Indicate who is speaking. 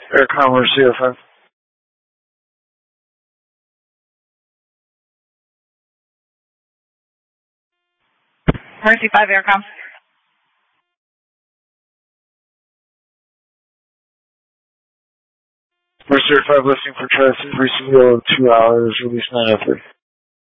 Speaker 1: Air Commerce CO5.
Speaker 2: Mercy 5 Aircom.
Speaker 1: Mercy 5 listing for Tri-City, recent 2 hours, release 903.